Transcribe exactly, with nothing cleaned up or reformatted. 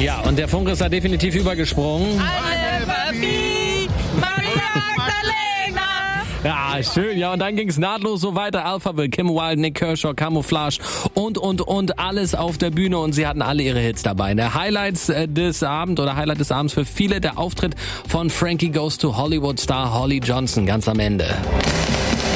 Ja, und der Funk ist da definitiv übergesprungen. I never be Maria Magdalena. Ja, schön. Ja, und dann ging es nahtlos so weiter. Alphaville, Kim Wilde, Nick Kershaw, Camouflage und, und, und alles auf der Bühne. Und sie hatten alle ihre Hits dabei. Der Highlights des Abends oder Highlight des Abends für viele der Auftritt von Frankie Goes to Hollywood Star Holly Johnson ganz am Ende.